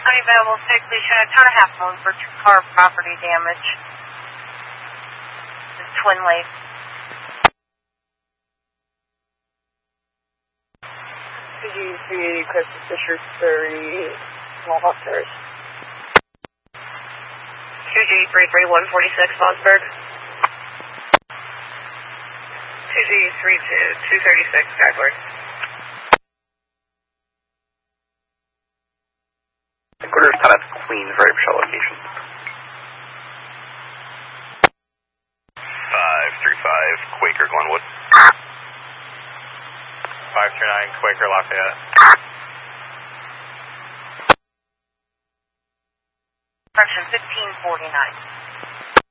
available station at Town of Half Moon for 2-car property damage. It's Twin Lake. PG380 Crescent Fisher 30, Small Hawk Towers. QG33 146 Mossberg. 2G32 236 Skyward. Headquarters, Town of Queens, right for shell location. 535 Quaker Glenwood. 539 Quaker Lafayette. Correction 1549.